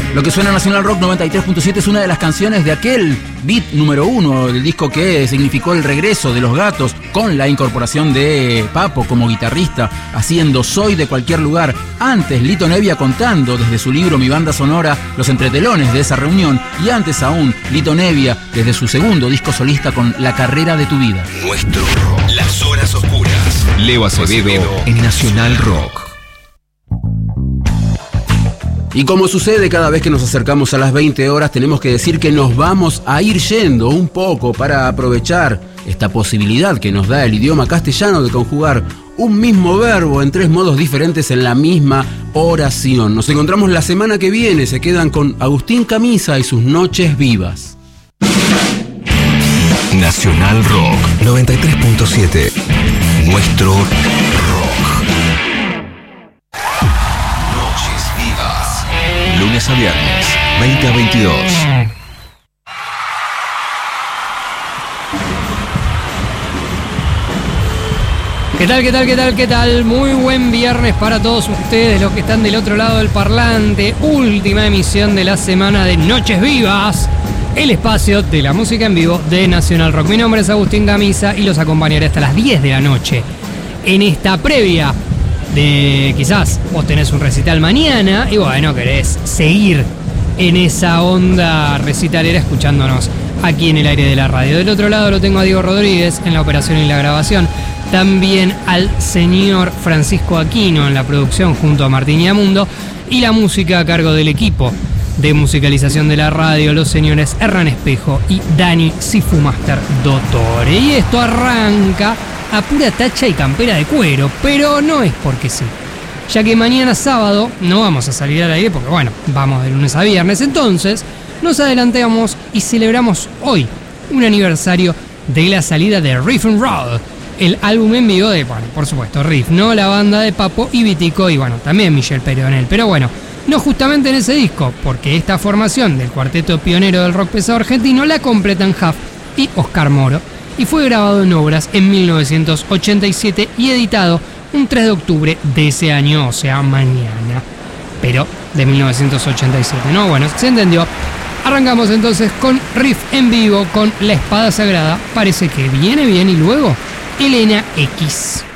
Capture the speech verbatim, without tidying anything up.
Lo que suena Nacional Rock noventa y tres punto siete es una de las canciones de aquel beat número uno, el disco que significó el regreso de Los Gatos con la incorporación de Papo como guitarrista, haciendo Soy de cualquier lugar. Antes, Lito Nevia contando desde su libro Mi Banda Sonora los entretelones de esa reunión, y antes aún, Lito Nevia desde su segundo disco solista con La Carrera de tu Vida. Nuestro rock, las horas oscuras. Leo Acevedo en Nacional Rock. Y como sucede cada vez que nos acercamos a las veinte horas, tenemos que decir que nos vamos a ir yendo un poco para aprovechar esta posibilidad que nos da el idioma castellano de conjugar un mismo verbo en tres modos diferentes en la misma oración. Nos encontramos la semana que viene, se quedan con Agustín Camisa y sus Noches Vivas. Nacional Rock noventa y tres punto siete. Nuestro rock. Noches Vivas. Lunes a viernes, veinte a veintidós. ¿Qué tal, qué tal, qué tal, qué tal? Muy buen viernes para todos ustedes, los que están del otro lado del parlante. Última emisión de la semana de Noches Vivas, el espacio de la música en vivo de Nacional Rock. Mi nombre es Agustín Camisa y los acompañaré hasta las diez de la noche. En esta previa de quizás vos tenés un recital mañana y bueno, querés seguir en esa onda recitalera escuchándonos aquí en el aire de la radio. Del otro lado lo tengo a Diego Rodríguez en la operación y la grabación. También al señor Francisco Aquino en la producción junto a Martín Yamundo, y la música a cargo del equipo de musicalización de la radio, los señores Hernán Espejo y Dani Sifumaster Dottore. Y esto arranca a pura tacha y campera de cuero, pero no es porque sí, ya que mañana sábado no vamos a salir al aire porque bueno, vamos de lunes a viernes. Entonces nos adelantamos y celebramos hoy un aniversario de la salida de Riff and Roll, el álbum en vivo de, bueno, por supuesto, Riff, ¿no? La banda de Papo y Vitico y, bueno, también Michel Peronel. Pero bueno, no justamente en ese disco, porque esta formación del cuarteto pionero del rock pesado argentino la completan Huff y Oscar Moro, y fue grabado en Obras en mil novecientos ochenta y siete y editado un tres de octubre de ese año, o sea, mañana, pero de mil novecientos ochenta y siete, ¿no? Bueno, se entendió. Arrancamos entonces con Riff en vivo con La Espada Sagrada, Parece que viene bien, y luego Elena X.